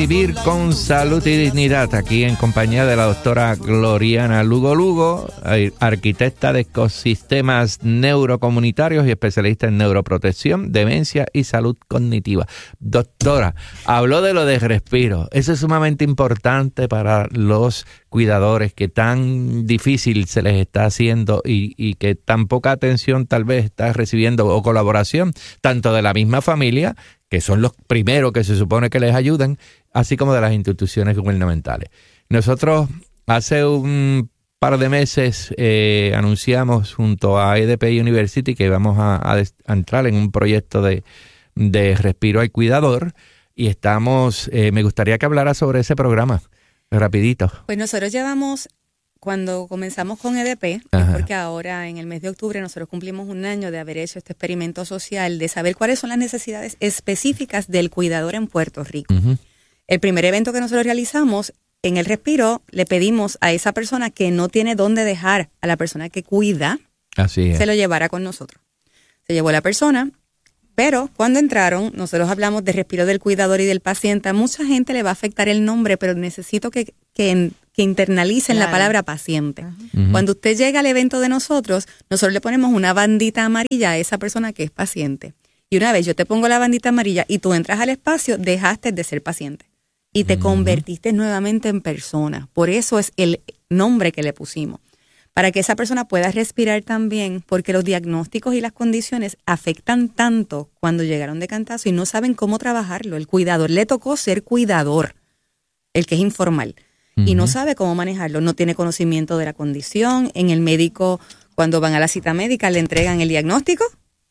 Vivir con Salud y Dignidad, aquí en compañía de la doctora Gloriana Lugo Lugo, arquitecta de ecosistemas neurocomunitarios y especialista en neuroprotección, demencia y salud cognitiva. Doctora, habló de lo de respiro. Eso es sumamente importante para los cuidadores, que tan difícil se les está haciendo y que tan poca atención tal vez está recibiendo o colaboración, tanto de la misma familia, que son los primeros que se supone que les ayudan, así como de las instituciones gubernamentales. Nosotros hace un par de meses anunciamos junto a EDP University que íbamos a entrar en un proyecto de respiro al cuidador, y estamos, me gustaría que hablara sobre ese programa, rapidito. Pues nosotros llevamos, cuando comenzamos con EDP, porque ahora en el mes de octubre nosotros cumplimos un año de haber hecho este experimento social, de saber cuáles son las necesidades específicas del cuidador en Puerto Rico. El primer evento que nosotros realizamos, en el respiro, le pedimos a esa persona que no tiene dónde dejar a la persona que cuida, se lo llevara con nosotros. Se llevó la persona, pero cuando entraron, nosotros hablamos de respiro del cuidador y del paciente. A mucha gente le va a afectar el nombre, pero necesito que internalicen la palabra paciente. Cuando usted llega al evento de nosotros le ponemos una bandita amarilla a esa persona que es paciente. Y una vez yo te pongo la bandita amarilla y tú entras al espacio, dejaste de ser paciente y te convertiste nuevamente en persona. Por eso es el nombre que le pusimos, para que esa persona pueda respirar también, porque los diagnósticos y las condiciones afectan tanto cuando llegaron de cantazo y no saben cómo trabajarlo. El cuidador le tocó ser cuidador, el que es informal, y no sabe cómo manejarlo, no tiene conocimiento de la condición. En el médico, cuando van a la cita médica, le entregan el diagnóstico,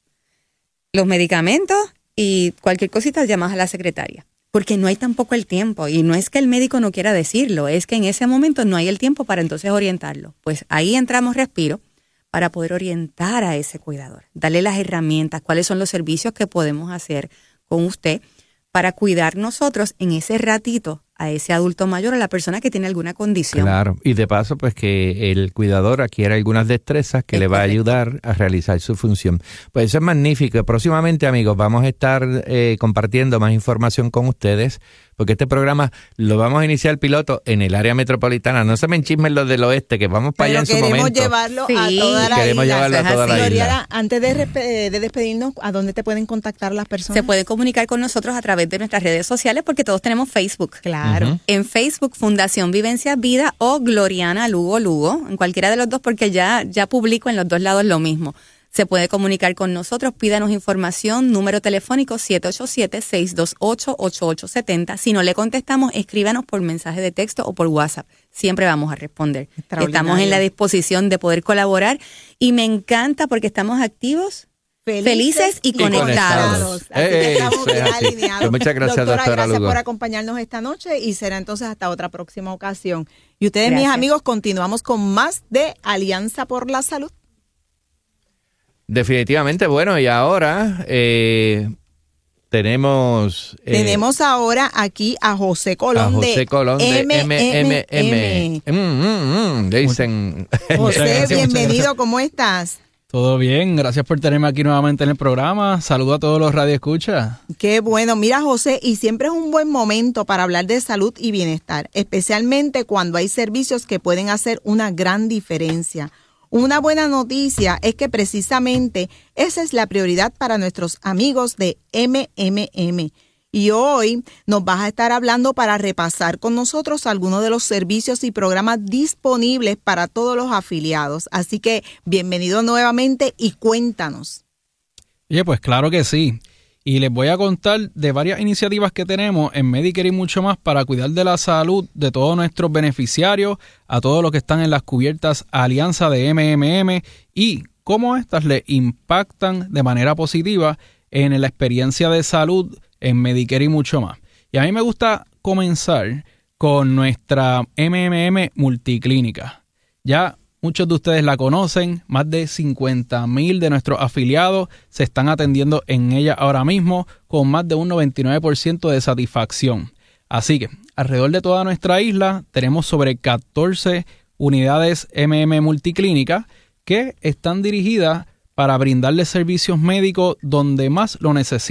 los medicamentos y cualquier cosita llamas a la secretaria, porque no hay tampoco el tiempo, y no es que el médico no quiera decirlo, es que en ese momento no hay el tiempo para entonces orientarlo. Pues ahí entramos respiro para poder orientar a ese cuidador, darle las herramientas, cuáles son los servicios que podemos hacer con usted para cuidar nosotros en ese ratito a ese adulto mayor, a la persona que tiene alguna condición. Claro, y de paso, pues que el cuidador adquiera algunas destrezas que le va a ayudar a realizar su función. Pues eso es magnífico. Próximamente, amigos, vamos a estar compartiendo más información con ustedes, porque este programa lo vamos a iniciar piloto en el área metropolitana. No se me enchismen los del oeste, que vamos para allá en su momento. Llevarlo a toda la queremos isla. Llevarlo a toda la isla. Antes de despedirnos, ¿a dónde te pueden contactar las personas? Se pueden comunicar con nosotros a través de nuestras redes sociales, porque todos tenemos Facebook. Claro. En Facebook, Fundación Vivencia Vida o Gloriana Lugo Lugo, en cualquiera de los dos, porque ya publico en los dos lados lo mismo. Se puede comunicar con nosotros, pídanos información, número telefónico 787-628-8870. Si no le contestamos, escríbanos por mensaje de texto o por WhatsApp. Siempre vamos a responder. Estamos en la disposición de poder colaborar, y me encanta porque estamos activos, felices y conectados. Así que estamos bien alineados. Pues muchas gracias, doctora Gracias Lugo, por acompañarnos esta noche, y será entonces hasta otra próxima ocasión. Y ustedes, mis amigos, continuamos con más de Alianza por la Salud. Definitivamente. Bueno, y ahora tenemos ahora aquí a José Colón, de MMM. Dicen. José, bienvenido, ¿cómo estás? Todo bien, gracias por tenerme aquí nuevamente en el programa. Saludo a todos los radioescuchas. Qué bueno. Mira, José, y siempre es un buen momento para hablar de salud y bienestar, especialmente cuando hay servicios que pueden hacer una gran diferencia. Una buena noticia es que precisamente esa es la prioridad para nuestros amigos de MMM. Y hoy nos vas a estar hablando para repasar con nosotros algunos de los servicios y programas disponibles para todos los afiliados. Así que bienvenido nuevamente y cuéntanos. Oye, pues claro que sí. Y les voy a contar de varias iniciativas que tenemos en Medicare y mucho más para cuidar de la salud de todos nuestros beneficiarios, a todos los que están en las cubiertas Alianza de MMM, y cómo estas les impactan de manera positiva en la experiencia de salud en Medicare y mucho más. Y a mí me gusta comenzar con nuestra MMM Multiclínica. Ya muchos de ustedes la conocen, más de 50,000 de nuestros afiliados se están atendiendo en ella ahora mismo con más de un 99% de satisfacción. Así que alrededor de toda nuestra isla tenemos sobre 14 unidades MMM Multiclínica que están dirigidas para brindarles servicios médicos donde más lo necesitan.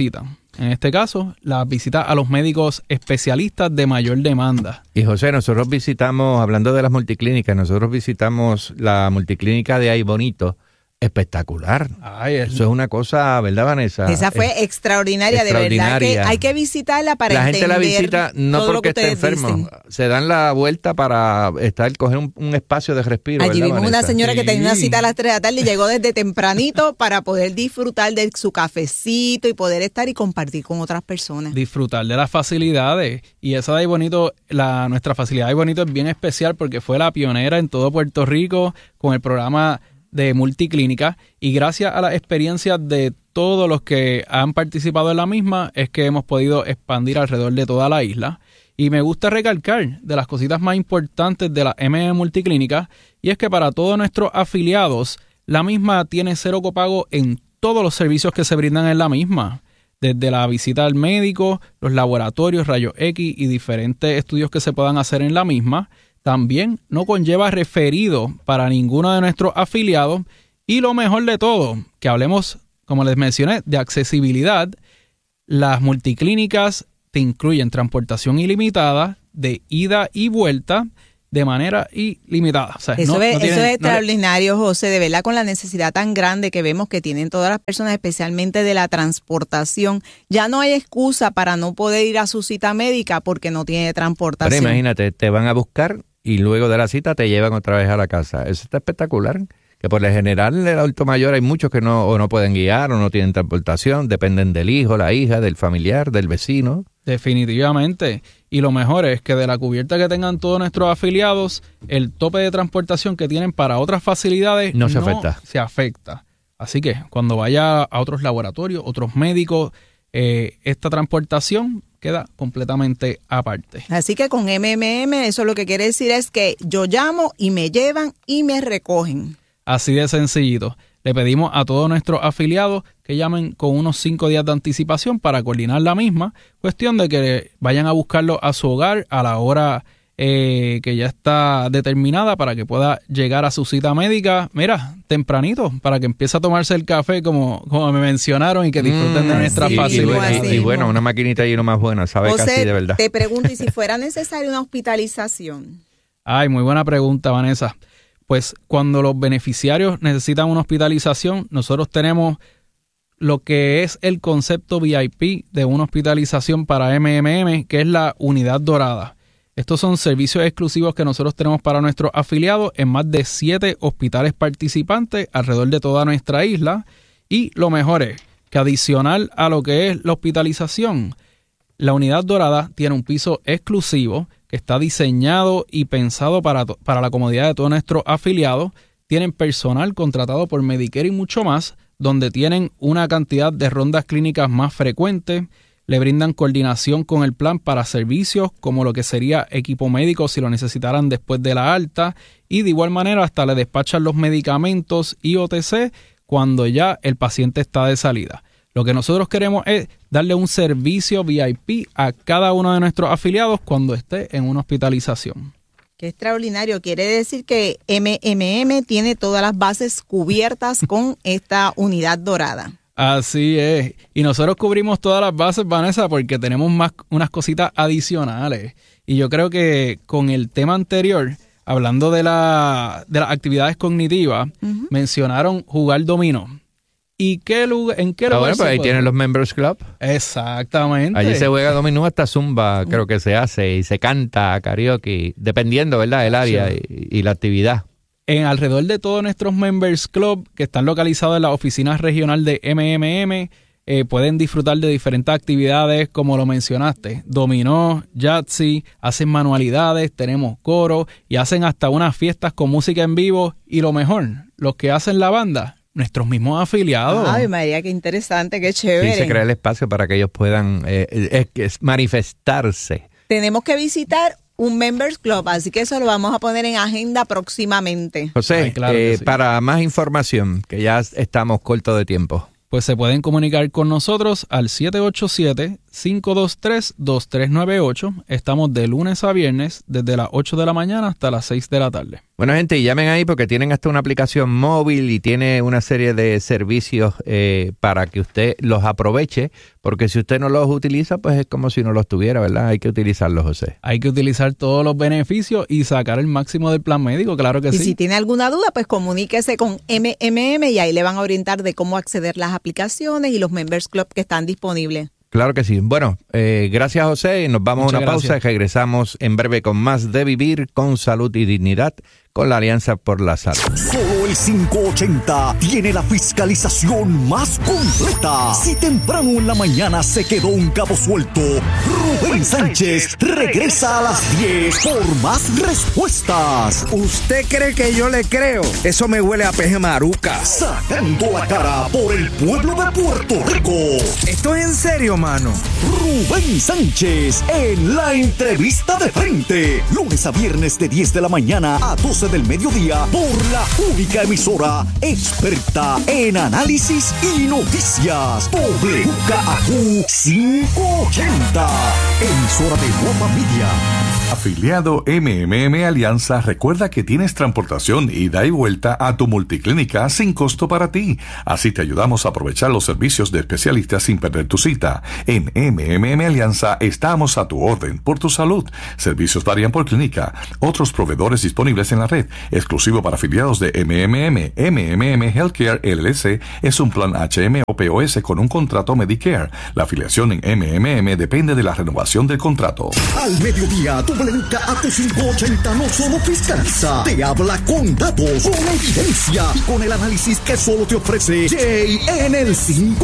En este caso, las visitas a los médicos especialistas de mayor demanda. Y José, nosotros visitamos, hablando de las multiclínicas, nosotros visitamos la multiclínica de Ay Bonito. Espectacular. Eso es una cosa, ¿verdad, Vanessa? Esa fue extraordinaria, de verdad que hay que visitarla para entender. La gente la visita no porque esté enfermo, dicen. Se dan la vuelta para coger un espacio de respiro. Allí vimos Vanessa? Una señora que tenía una cita a las 3 de la tarde y llegó desde tempranito para poder disfrutar de su cafecito y poder estar y compartir con otras personas. Disfrutar de las facilidades. Y esa de Ay Bonito, nuestra facilidad de Ay Bonito es bien especial porque fue la pionera en todo Puerto Rico con el programa de multiclínica, y gracias a la experiencia de todos los que han participado en la misma es que hemos podido expandir alrededor de toda la isla. Y me gusta recalcar de las cositas más importantes de la MM Multiclínica, y es que para todos nuestros afiliados la misma tiene cero copago en todos los servicios que se brindan en la misma, desde la visita al médico, los laboratorios, rayos X y diferentes estudios que se puedan hacer en la misma. También no conlleva referido para ninguno de nuestros afiliados, y lo mejor de todo, que hablemos, como les mencioné, de accesibilidad. Las multiclínicas te incluyen transportación ilimitada de ida y vuelta de manera ilimitada. O sea, eso es extraordinario, José, de verdad, con la necesidad tan grande que vemos que tienen todas las personas, especialmente de la transportación. Ya no hay excusa para no poder ir a su cita médica porque no tiene transportación. Pero imagínate, te van a buscar y luego de la cita te llevan otra vez a la casa. Eso está espectacular. Que por lo general en el adulto mayor hay muchos que no pueden guiar o no tienen transportación, dependen del hijo, la hija, del familiar, del vecino. Definitivamente. Y lo mejor es que de la cubierta que tengan todos nuestros afiliados, el tope de transportación que tienen para otras facilidades no se afecta. Así que cuando vaya a otros laboratorios, otros médicos, esta transportación queda completamente aparte. Así que con MMM eso lo que quiere decir es que yo llamo y me llevan y me recogen. Así de sencillito. Le pedimos a todos nuestros afiliados que llamen con unos 5 días de anticipación para coordinar la misma. Cuestión de que vayan a buscarlo a su hogar a la hora que ya está determinada para que pueda llegar a su cita médica, mira, tempranito, para que empiece a tomarse el café como me mencionaron y que disfruten de nuestra facilidad. Y bueno, una maquinita y uno más buena, sabe José, casi de verdad. Te pregunto, ¿y si fuera necesaria una hospitalización? Ay, muy buena pregunta, Vanessa. Pues cuando los beneficiarios necesitan una hospitalización, nosotros tenemos lo que es el concepto VIP de una hospitalización para MMM, que es la unidad dorada. Estos son servicios exclusivos que nosotros tenemos para nuestros afiliados en más de 7 hospitales participantes alrededor de toda nuestra isla. Y lo mejor es que adicional a lo que es la hospitalización, la unidad dorada tiene un piso exclusivo que está diseñado y pensado para la comodidad de todos nuestros afiliados. Tienen personal contratado por Medicare y mucho más, donde tienen una cantidad de rondas clínicas más frecuentes. Le brindan coordinación con el plan para servicios como lo que sería equipo médico si lo necesitaran después de la alta, y de igual manera hasta le despachan los medicamentos y OTC cuando ya el paciente está de salida. Lo que nosotros queremos es darle un servicio VIP a cada uno de nuestros afiliados cuando esté en una hospitalización. Qué extraordinario. Quiere decir que MMM tiene todas las bases cubiertas con esta unidad dorada. Así es. Y nosotros cubrimos todas las bases, Vanessa, porque tenemos unas cositas adicionales. Y yo creo que con el tema anterior, hablando de las actividades cognitivas, mencionaron jugar dominó. ¿Y en qué lugar? Bueno, pues ahí tienen los Members Club. Exactamente. Allí se juega dominó, hasta zumba, creo que se hace, y se canta karaoke, dependiendo, ¿verdad?, el área y la actividad. En alrededor de todos nuestros Members Club, que están localizados en las oficinas regional de MMM, pueden disfrutar de diferentes actividades, como lo mencionaste, dominó, Yahtzee, hacen manualidades, tenemos coro y hacen hasta unas fiestas con música en vivo. Y lo mejor, los que hacen la banda, nuestros mismos afiliados. Ay, María, qué interesante, qué chévere. Sí, se crea el espacio para que ellos puedan manifestarse. Tenemos que visitar un Members Club, así que eso lo vamos a poner en agenda próximamente. José, claro sí. Para más información, que ya estamos cortos de tiempo, pues se pueden comunicar con nosotros al 787 523-2398. Estamos de lunes a viernes desde las 8 de la mañana hasta las 6 de la tarde. Bueno, gente, y llamen ahí porque tienen hasta una aplicación móvil y tiene una serie de servicios para que usted los aproveche, porque si usted no los utiliza, pues es como si no los tuviera, ¿verdad? Hay que utilizarlos, José. Hay que utilizar todos los beneficios y sacar el máximo del plan médico, claro que sí. Y si tiene alguna duda, pues comuníquese con MMM y ahí le van a orientar de cómo acceder a las aplicaciones y los Members Club que están disponibles. Claro que sí. Bueno, gracias, José. Nos vamos a una pausa y regresamos en breve con más de Vivir con Salud y Dignidad con la Alianza por la Salud. Solo el 580 tiene la fiscalización más completa. Si temprano en la mañana se quedó un cabo suelto, Rubén Sánchez regresa a las 10 por más respuestas. ¿Usted cree que yo le creo? Eso me huele a peje maruca. Sacando la cara por el pueblo de Puerto Rico. ¿Esto es en serio, mano? Rubén Sánchez en la entrevista de frente. Lunes a viernes de 10 de la mañana a 12 del mediodía por la única emisora experta en análisis y noticias. WKAQ 580. Emisora de Guapa Media. Afiliado MMM Alianza, recuerda que tienes transportación ida y vuelta a tu multiclínica sin costo para ti. Así te ayudamos a aprovechar los servicios de especialistas sin perder tu cita. En MMM Alianza estamos a tu orden por tu salud. Servicios varían por clínica. Otros proveedores disponibles en la red, exclusivo para afiliados de MMM. MMM Healthcare LLC es un plan HM o POS con un contrato Medicare. La afiliación en MMM depende de la renovación del contrato. Al mediodía, WKAQ 580 no solo fiscaliza, te habla con datos, con evidencia y con el análisis que solo te ofrece Jay en el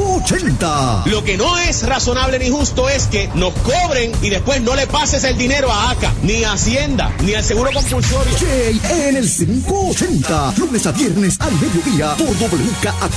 580. Lo que no es razonable ni justo es que nos cobren y después no le pases el dinero a ACA, ni a Hacienda, ni al Seguro Compulsorio. Jay en el 580, lunes a viernes al mediodía por WKAQ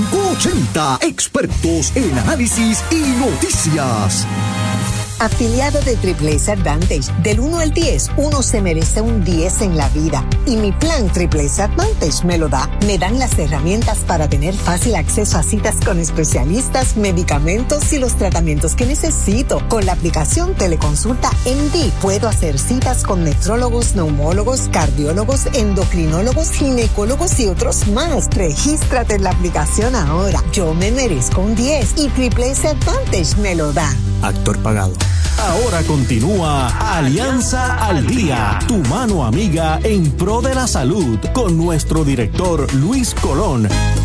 580. Expertos en análisis y noticias. Afiliado de Triple S Advantage, del 1 al 10, uno se merece un 10 en la vida. Y mi plan Triple S Advantage me lo da. Me dan las herramientas para tener fácil acceso a citas con especialistas, medicamentos y los tratamientos que necesito. Con la aplicación Teleconsulta MD puedo hacer citas con nefrólogos, neumólogos, cardiólogos, endocrinólogos, ginecólogos y otros más. Regístrate en la aplicación ahora. Yo me merezco un 10 y Triple S Advantage me lo da. Actor pagado. Ahora continúa Alianza al Día, tu mano amiga en pro de la salud, con nuestro director Luis Colón,